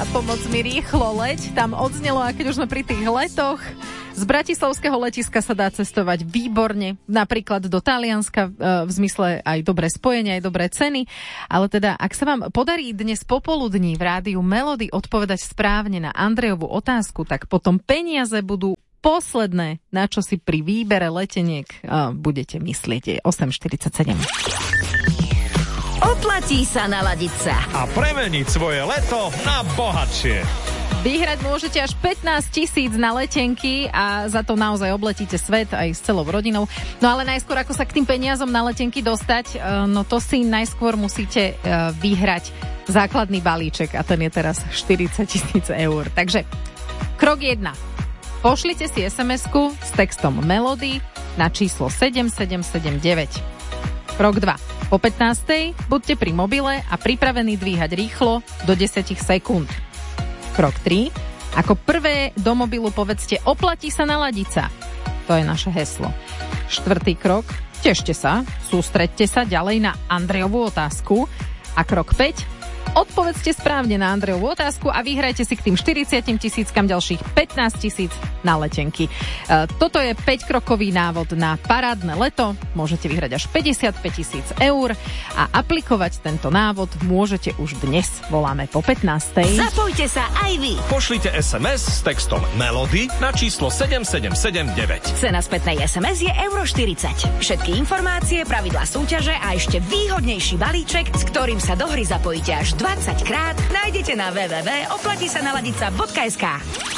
Pomoc mi rýchlo leď. Tam odznelo, a keď už sme pri tých letoch, z bratislavského letiska sa dá cestovať výborne, napríklad do Talianska, v zmysle aj dobré spojenia, aj dobré ceny. Ale teda, ak sa vám podarí dnes popoludní v rádiu Melody odpovedať správne na Andrejovú otázku, tak potom peniaze budú posledné, na čo si pri výbere leteniek budete myslieť. Je 8:47. Oplatí sa naladiť sa a premeniť svoje leto na bohatšie. Vyhrať môžete až 15 000 na letenky a za to naozaj obletíte svet aj s celou rodinou. No ale najskôr, ako sa k tým peniazom na letenky dostať, no to si najskôr musíte vyhrať základný balíček a ten je teraz 40 000 eur. Takže krok 1. Pošlite si SMS-ku s textom Melody na číslo 7779. Krok 2. Po 15. buďte pri mobile a pripravení dvíhať rýchlo do 10 sekúnd. Krok 3. Ako prvé do mobilu povedzte oplatí sa naladiť sa. To je naše heslo. 4. krok. Tešte sa, sústreďte sa ďalej na Andrejovú otázku. A krok 5. Odpovedzte správne na Andrejovú otázku a vyhrajte si k tým 40 000 ďalších 15 000 na letenky. Toto je 5-krokový návod na parádne leto. Môžete vyhrať až 55 000 eur a aplikovať tento návod môžete už dnes. Voláme po 15. Zapojte sa aj vy. Pošlite SMS s textom Melody na číslo 7779. Cena spätnej SMS je €40. Všetky informácie, pravidlá súťaže a ešte výhodnejší balíček, s ktorým sa do hry zapojíte až 20 krát, nájdete na www.oplatisanaladica.sk.